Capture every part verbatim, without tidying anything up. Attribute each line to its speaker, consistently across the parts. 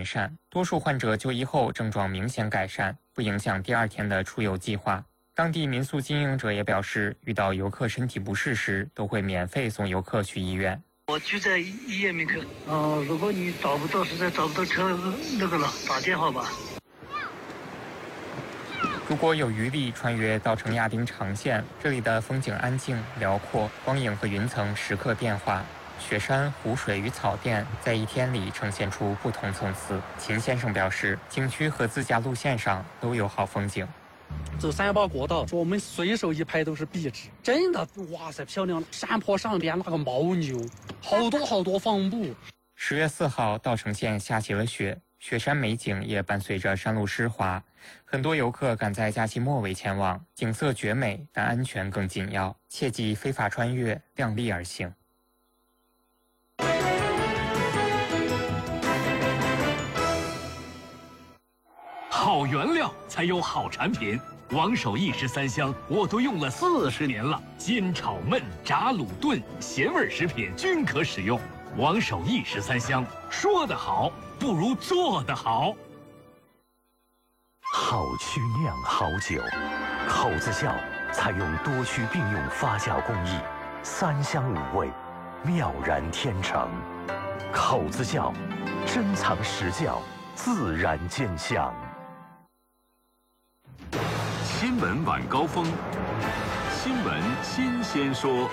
Speaker 1: 完善，多数患者就医后症状明显改善，不影响第二天的出游计划。当地民宿经营者也表示，遇到游客身体不适时，都会免费送游客去医院。
Speaker 2: 我就在医院门口。哦，如果你找不到，实在找不到车那个了，打电话吧。
Speaker 1: 如果有余力穿越稻城亚丁长线，这里的风景安静辽阔，光影和云层时刻变化，雪山、湖水与草甸在一天里呈现出不同层次。秦先生表示，景区和自驾路线上都有好风景。
Speaker 3: 走三八国道，说我们随手一拍都是壁纸，真的，哇塞，漂亮！山坡上边那个牦牛，好多好多放牧。
Speaker 1: 十月四号，稻城县下起了雪，雪山美景也伴随着山路湿滑，很多游客赶在假期末尾前往，景色绝美，但安全更紧要，切忌非法穿越，量力而行。
Speaker 4: 好原料才有好产品，王守义十三香我都用了四十年了，煎炒焖炸卤炖咸味食品均可使用。王守义十三香，说得好不如做得好。
Speaker 5: 好曲酿好酒，口子窖采用多区并用发酵工艺，三香五味，妙然天成。口子窖，珍藏实窖，自然见香。
Speaker 6: 新闻晚高峰，新闻新鲜说。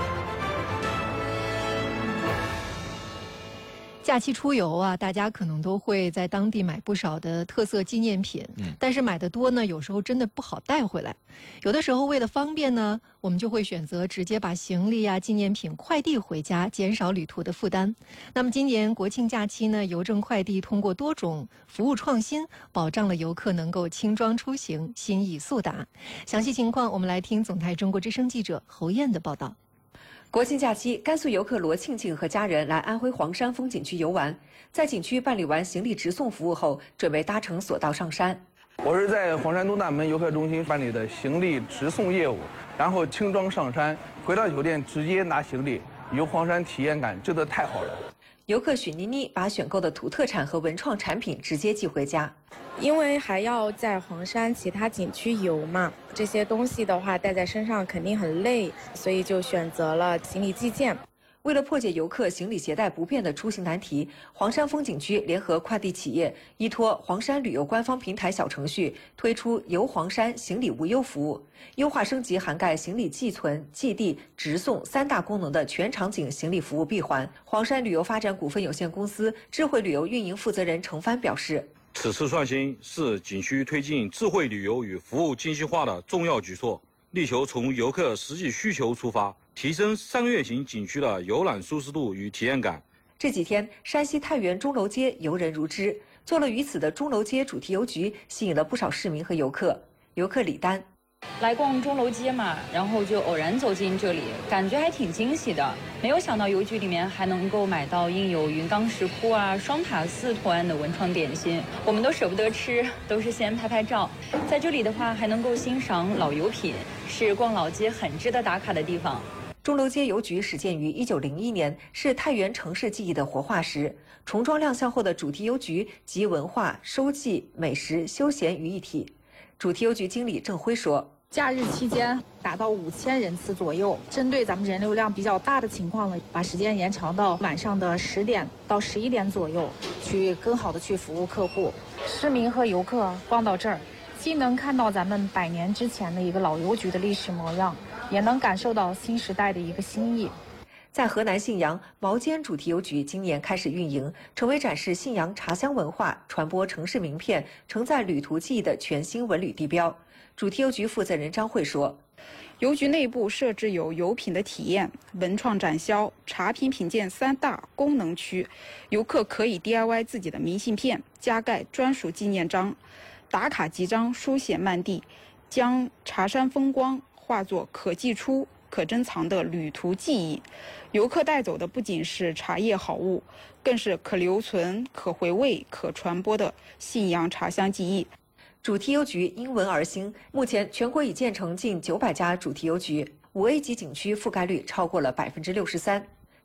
Speaker 7: 假期出游啊，大家可能都会在当地买不少的特色纪念品，嗯，但是买的多呢，有时候真的不好带回来。有的时候为了方便呢，我们就会选择直接把行李啊、纪念品快递回家，减少旅途的负担。那么今年国庆假期呢，邮政快递通过多种服务创新，保障了游客能够轻装出行，心意速达。详细情况，我们来听总台中国之声记者侯燕的报道。
Speaker 8: 国庆假期，甘肃游客罗庆庆和家人来安徽黄山风景区游玩，在景区办理完行李直送服务后，准备搭乘索道上山。
Speaker 9: 我是在黄山东大门游客中心办理的行李直送业务，然后轻装上山，回到酒店直接拿行李，游黄山体验感真的太好了。
Speaker 8: 游客许妮妮把选购的土特产和文创产品直接寄回家，
Speaker 10: 因为还要在黄山其他景区游嘛，这些东西的话带在身上肯定很累，所以就选择了行李寄件。
Speaker 8: 为了破解游客行李携带不便的出行难题，黄山风景区联合快递企业，依托黄山旅游官方平台小程序，推出游黄山行李无忧服务，优化升级涵盖行李寄存、寄递、直送三大功能的全场景行李服务闭环。黄山旅游发展股份有限公司智慧旅游运营负责人程帆表示，
Speaker 11: 此次创新是景区推进智慧旅游与服务精细化的重要举措，力求从游客实际需求出发，提升商业型景区的游览舒适度与体验感。
Speaker 8: 这几天，山西太原钟楼街游人如织，坐落于此的钟楼街主题邮局吸引了不少市民和游客。游客李丹。
Speaker 12: 来逛钟楼街嘛，然后就偶然走进这里，感觉还挺惊喜的。没有想到邮局里面还能够买到印有云冈石窟啊、双塔寺图案的文创点心，我们都舍不得吃，都是先拍拍照。在这里的话，还能够欣赏老油品，是逛老街很值得打卡的地方。
Speaker 8: 钟楼街邮局始建于一九零一年，是太原城市记忆的活化石。重装亮相后的主题邮局集文化、收记、美食、休闲于一体。主题邮局经理郑辉说，
Speaker 13: 假日期间达到五千人次左右，针对咱们人流量比较大的情况呢，把时间延长到晚上的十点到十一点左右，去更好的去服务客户。市民和游客逛到这儿，既能看到咱们百年之前的一个老邮局的历史模样，也能感受到新时代的一个新意。
Speaker 8: 在河南信阳，毛尖主题邮局今年开始运营，成为展示信阳茶乡文化、传播城市名片、承载旅途记忆的全新文旅地标。主题邮局负责人张慧说，
Speaker 14: 邮局内部设置有油品的体验、文创展销、茶品品鉴三大功能区，游客可以 D I Y 自己的明信片，加盖专属纪念章，打卡集章书写漫地，将茶山风光化作可寄出、可珍藏的旅途记忆。游客带走的不仅是茶叶好物，更是可留存、可回味、可传播的信阳茶乡记忆。
Speaker 8: 主题邮局因文而兴，目前全国已建成近九百家主题邮局，五 A 级景区覆盖率超过了百分之六十三。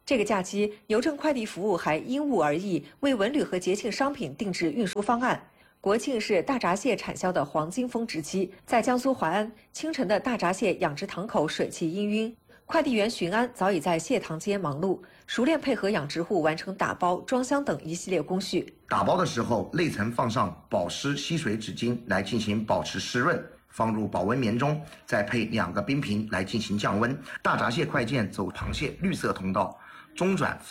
Speaker 8: 这个假期，邮政快递服务还因物而异，为文旅和节庆商品定制运输方案。国庆是大闸蟹产销的黄金峰值期，在江苏淮安，清晨的大闸蟹养殖塘口水汽氤氲，快递员巡安早已在蟹塘间忙碌，熟练配合养殖户完成打包、装箱等一系列工序。
Speaker 15: 打包的时候，内层放上保湿吸水纸巾来进行保持湿润。放入保温棉中，再配两个冰瓶来进行降温。大闸蟹快件走螃蟹绿色通道，中转